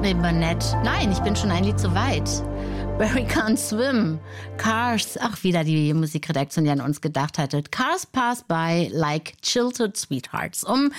Courtney Barnett. Nein, ich bin schon ein Lied zu weit. Barry Can't Swim. Cars. Ach, wieder die Musikredaktion, die an uns gedacht hatte. Cars pass by like childhood sweethearts. Um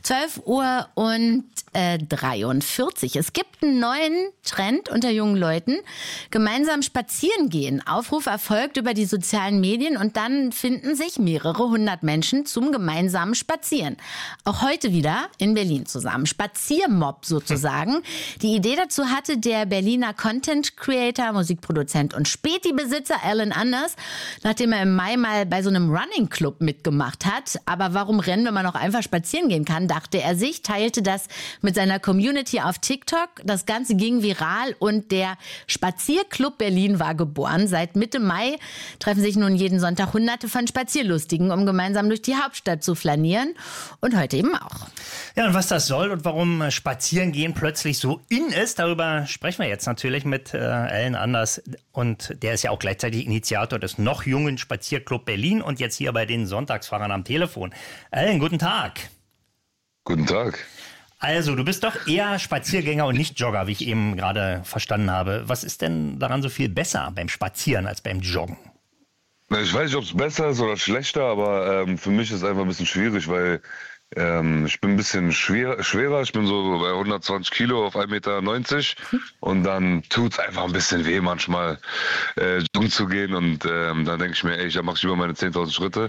12:43 Uhr. Es gibt einen neuen Trend unter jungen Leuten. Gemeinsam spazieren gehen. Aufruf erfolgt über die sozialen Medien und dann finden sich mehrere hundert Menschen zum gemeinsamen Spazieren. Auch heute wieder in Berlin zusammen. Spaziermob sozusagen. Die Idee dazu hatte der Berliner Content Creator, Musikproduzent und Späti-Besitzer Alan Anders, nachdem er im Mai mal bei so einem Running Club mitgemacht hat. Aber warum rennen, wenn man auch einfach spazieren gehen kann, dachte er sich, teilte das mit seiner Community auf TikTok. Das Ganze ging viral und der Spazierclub Berlin war geboren. Seit Mitte Mai treffen sich nun jeden Sonntag Hunderte von Spazierlustigen, um gemeinsam durch die Hauptstadt zu flanieren. Und heute eben auch. Ja, und was das soll und warum Spazierengehen plötzlich so in ist, darüber sprechen wir jetzt natürlich mit Alan Anders. Und der ist ja auch gleichzeitig Initiator des noch jungen Spazierclub Berlin und jetzt hier bei den Sonntagsfahrern am Telefon. Alan, guten Tag. Guten Tag. Also, du bist doch eher Spaziergänger und nicht Jogger, wie ich eben gerade verstanden habe. Was ist denn daran so viel besser beim Spazieren als beim Joggen? Ich weiß nicht, ob es besser ist oder schlechter, aber für mich ist es einfach ein bisschen schwierig, weil ich bin ein bisschen schwerer. Ich bin so bei 120 Kilo auf 1,90 Meter und dann tut es einfach ein bisschen weh manchmal, joggen zu gehen und dann denke ich mir, da mache ich über meine 10.000 Schritte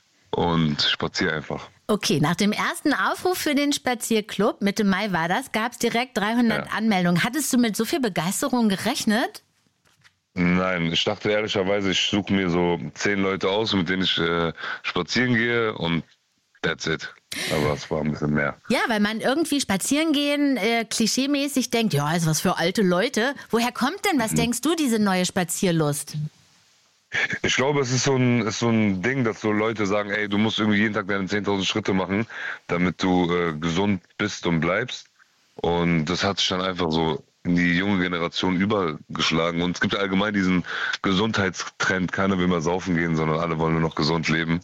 und spaziere einfach. Okay, nach dem ersten Aufruf für den Spazierclub, Mitte Mai war das, gab es direkt 300 Anmeldungen. Hattest du mit so viel Begeisterung gerechnet? Nein, ich dachte ehrlicherweise, ich suche mir so 10 Leute aus, mit denen ich spazieren gehe und that's it. Aber es war ein bisschen mehr. Ja, weil man irgendwie spazieren gehen, klischeemäßig denkt, ja, ist was für alte Leute. Woher kommt denn, was denkst du, diese neue Spazierlust? Ich glaube, es ist so ein Ding, dass so Leute sagen, du musst irgendwie jeden Tag deine 10.000 Schritte machen, damit du gesund bist und bleibst. Und das hat sich dann einfach so in die junge Generation übergeschlagen. Und es gibt allgemein diesen Gesundheitstrend, keiner will mehr saufen gehen, sondern alle wollen nur noch gesund leben.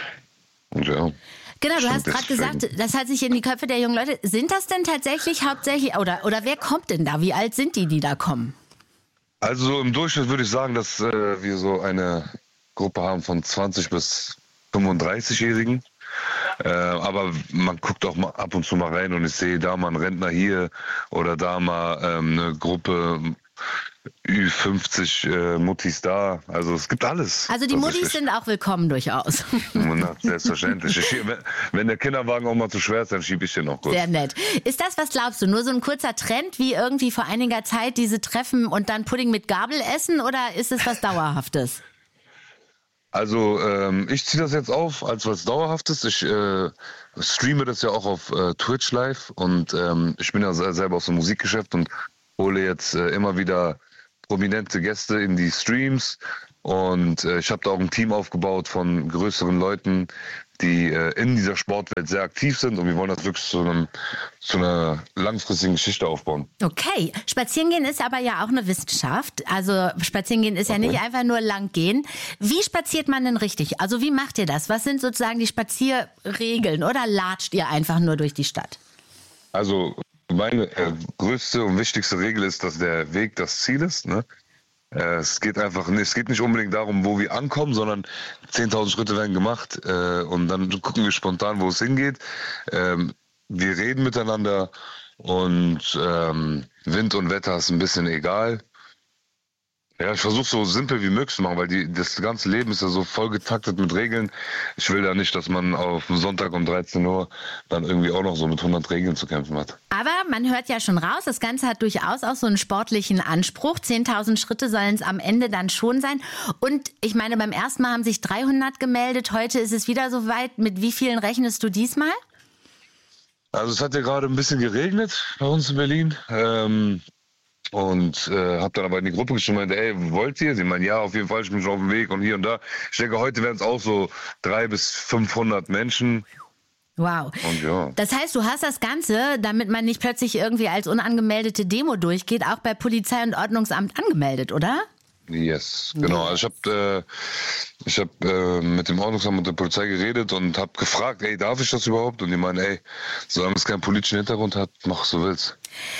Und ja. Genau, du hast gerade gesagt, das hat sich in die Köpfe der jungen Leute. Sind das denn tatsächlich hauptsächlich, oder wer kommt denn da? Wie alt sind die da kommen? Also im Durchschnitt würde ich sagen, dass wir so eine Gruppe haben von 20 bis 35-Jährigen. Aber man guckt auch mal ab und zu mal rein und ich sehe da mal einen Rentner hier oder da mal eine Gruppe Ü50 Muttis da. Also es gibt alles. Also die Muttis sind auch willkommen durchaus. Na, selbstverständlich. Wenn der Kinderwagen auch mal zu schwer ist, dann schiebe ich den noch kurz. Sehr nett. Ist das, was glaubst du, nur so ein kurzer Trend wie irgendwie vor einiger Zeit diese Treffen und dann Pudding mit Gabel essen oder ist es was Dauerhaftes? Also ich ziehe das jetzt auf als was Dauerhaftes. Ich streame das ja auch auf Twitch live und ich bin ja selber aus dem Musikgeschäft und hole jetzt immer wieder prominente Gäste in die Streams und ich habe da auch ein Team aufgebaut von größeren Leuten, die in dieser Sportwelt sehr aktiv sind und wir wollen das wirklich zu einer langfristigen Geschichte aufbauen. Okay, Spazierengehen ist aber ja auch eine Wissenschaft. Also Spazierengehen ist ja nicht einfach nur lang gehen. Wie spaziert man denn richtig? Also wie macht ihr das? Was sind sozusagen die Spazierregeln oder latscht ihr einfach nur durch die Stadt? Also meine größte und wichtigste Regel ist, dass der Weg das Ziel ist, ne? Es geht nicht unbedingt darum, wo wir ankommen, sondern 10.000 Schritte werden gemacht und dann gucken wir spontan, wo es hingeht. Wir reden miteinander und Wind und Wetter ist ein bisschen egal. Ja, ich versuche so simpel wie möglich zu machen, weil das ganze Leben ist ja so voll getaktet mit Regeln. Ich will da nicht, dass man auf Sonntag um 13 Uhr dann irgendwie auch noch so mit 100 Regeln zu kämpfen hat. Aber man hört ja schon raus, das Ganze hat durchaus auch so einen sportlichen Anspruch. 10.000 Schritte sollen es am Ende dann schon sein. Und ich meine, beim ersten Mal haben sich 300 gemeldet. Heute ist es wieder soweit. Mit wie vielen rechnest du diesmal? Also es hat ja gerade ein bisschen geregnet bei uns in Berlin. Und habe dann aber in die Gruppe geschrieben, wollt ihr? Sie meinen, ja, auf jeden Fall, ich bin schon auf dem Weg und hier und da. Ich denke, heute werden es auch so 300 bis 500 Menschen. Wow. Und ja. Das heißt, du hast das Ganze, damit man nicht plötzlich irgendwie als unangemeldete Demo durchgeht, auch bei Polizei und Ordnungsamt angemeldet, oder? Yes, genau. Also ich hab mit dem Ordnungsamt und der Polizei geredet und habe gefragt, darf ich das überhaupt? Und die meinen, solange es keinen politischen Hintergrund hat, mach was du willst.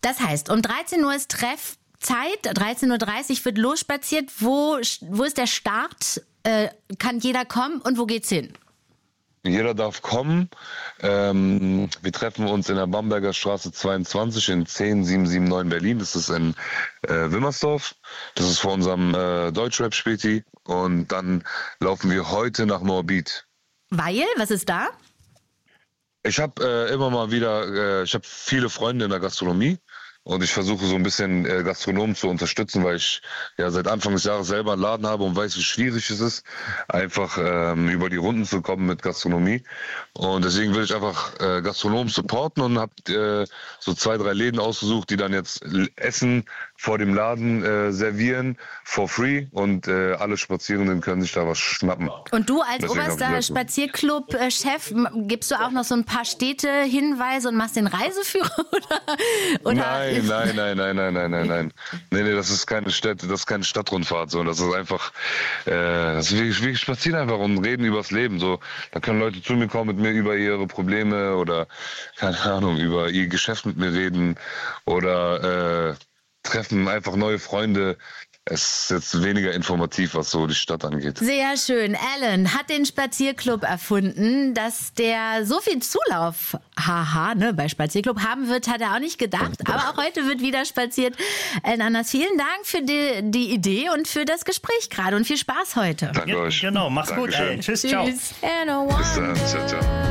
Das heißt, um 13 Uhr ist Treffzeit, 13.30 Uhr wird losspaziert. Wo ist der Start? Kann jeder kommen und wo geht's hin? Jeder darf kommen. Wir treffen uns in der Bamberger Straße 22 in 10779 Berlin. Das ist in Wilmersdorf. Das ist vor unserem Deutschrap-Späti. Und dann laufen wir heute nach Moabit. Weil? Was ist da? Ich habe immer mal wieder, ich habe viele Freunde in der Gastronomie. Und ich versuche so ein bisschen Gastronomen zu unterstützen, weil ich ja seit Anfang des Jahres selber einen Laden habe und weiß, wie schwierig es ist, einfach über die Runden zu kommen mit Gastronomie. Und deswegen will ich einfach Gastronomen supporten und habe so 2, 3 Läden ausgesucht, die dann jetzt Essen vor dem Laden servieren, for free. Und alle Spazierenden können sich da was schnappen. Und du als oberster Spazierclub-Chef, gibst du auch noch so ein paar Städte-Hinweise und machst den Reiseführer? Oder? Nein. Nee, das ist keine Stadtrundfahrt. So. Das ist einfach, wir spazieren einfach und reden übers Leben. So. Da können Leute zu mir kommen, mit mir über ihre Probleme oder, keine Ahnung, über ihr Geschäft mit mir reden oder treffen einfach neue Freunde. Es ist jetzt weniger informativ, was so die Stadt angeht. Sehr schön. Alan hat den Spazierclub erfunden. Dass der so viel Zulauf, bei Spazierclub haben wird, hat er auch nicht gedacht. Aber auch heute wird wieder spaziert. Alan Anders, vielen Dank für die Idee und für das Gespräch gerade und viel Spaß heute. Danke euch. Genau, mach's gut. Tschüss, ciao. Bis dann, ciao.